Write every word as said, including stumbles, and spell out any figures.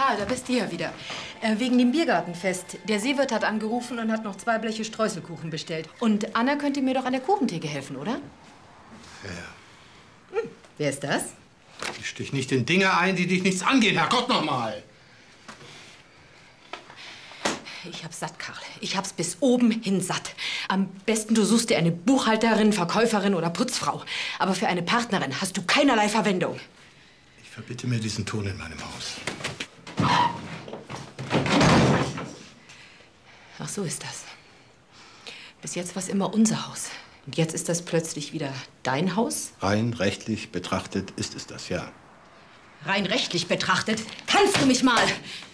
Karl, da bist du ja wieder. Äh, wegen dem Biergartenfest. Der Seewirt hat angerufen und hat noch zwei Bleche Streuselkuchen bestellt. Und Anna könnte mir doch an der Kuchentheke helfen, oder? Ja. Hm, wer ist das? Misch dich nicht in Dinge ein, die dich nichts angehen. Herrgott noch mal! Ich hab's satt, Karl. Ich hab's bis oben hin satt. Am besten, du suchst dir eine Buchhalterin, Verkäuferin oder Putzfrau. Aber für eine Partnerin hast du keinerlei Verwendung. Ich verbitte mir diesen Ton in meinem Haus. Ach, so ist das. Bis jetzt war es immer unser Haus. Und jetzt ist das plötzlich wieder dein Haus? Rein rechtlich betrachtet ist es das, ja. Rein rechtlich betrachtet? Kannst du mich mal?